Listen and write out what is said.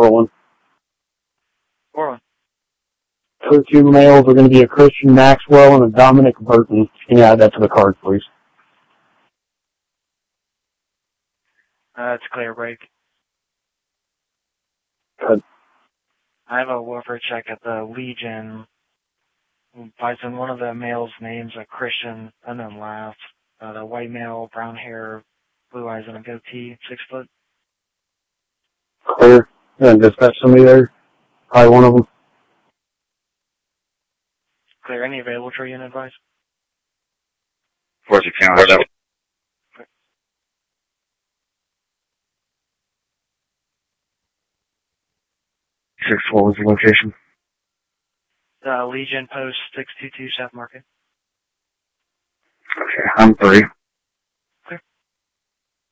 401. 401. First two males are going to be a Christian Maxwell and a Dominic Burton. Can you add that to the card, please? It's clear break. Good. I have a welfare check at the Legion. Bison, one of the males' names a Christian, unknown last. The white male, brown hair, blue eyes, and a goatee, 6 foot. Clear. And dispatch somebody there. Probably one of them. Clear. Any available for you in advice? Where's your counter? 6, what was the location? Legion Post 622 South Market. Okay, I'm 3.